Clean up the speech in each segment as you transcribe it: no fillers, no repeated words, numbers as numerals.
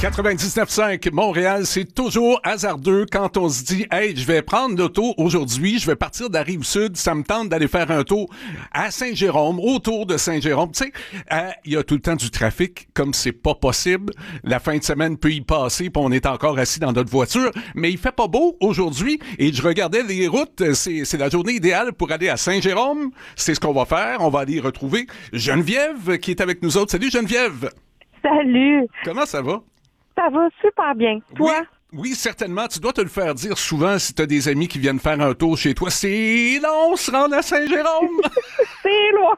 99.5 Montréal, c'est toujours hasardeux quand on se dit « Hey, je vais prendre l'auto aujourd'hui, je vais partir de la Rive-Sud, ça me tente d'aller faire un tour à Saint-Jérôme, autour de Saint-Jérôme. » Tu sais, il y a tout le temps du trafic, comme c'est pas possible. La fin de semaine peut y passer, puis on est encore assis dans notre voiture, mais il fait pas beau aujourd'hui, et je regardais les routes, c'est la journée idéale pour aller à Saint-Jérôme. C'est ce qu'on va faire, on va aller retrouver Geneviève qui est avec nous autres. Salut Geneviève! Salut! Comment ça va? Ça va super bien. Toi? Oui, certainement. Tu dois te le faire dire souvent si tu as des amis qui viennent faire un tour chez toi. C'est long, se rendre à Saint-Jérôme. C'est loin.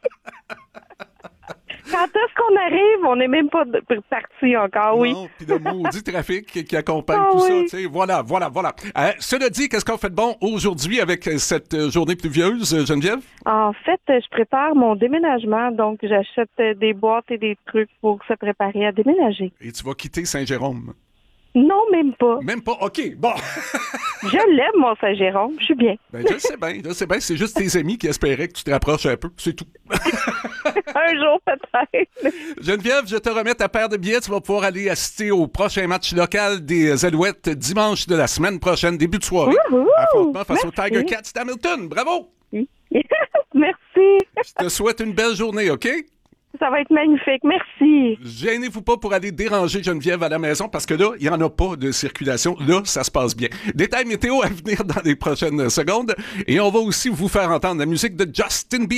Quand est-ce qu'on arrive? On n'est même pas parti encore, oui. Non, puis le maudit trafic qui accompagne tout ça. Tu sais, voilà. Cela dit, qu'est-ce qu'on fait de bon aujourd'hui avec cette journée pluvieuse, Geneviève? En fait, je prépare mon déménagement, donc j'achète des boîtes et des trucs pour se préparer à déménager. Et tu vas quitter Saint-Jérôme? Non, même pas. Même pas? OK, bon. Je l'aime, mon Saint-Jérôme. Je suis bien. Ben, je sais bien. C'est juste tes amis qui espéraient que tu te rapproches un peu. C'est tout. Un jour, peut-être. Geneviève, je te remets ta paire de billets. Tu vas pouvoir aller assister au prochain match local des Alouettes dimanche de la semaine prochaine, début de soirée. Affrontement face au Tiger Cats d'Hamilton. Bravo! Merci. Je te souhaite une belle journée, OK? Ça va être magnifique. Merci. Gênez-vous pas pour aller déranger Geneviève à la maison parce que là, il n'y en a pas de circulation. Là, ça se passe bien. Détails météo à venir dans les prochaines secondes. Et on va aussi vous faire entendre la musique de Justin Bieber.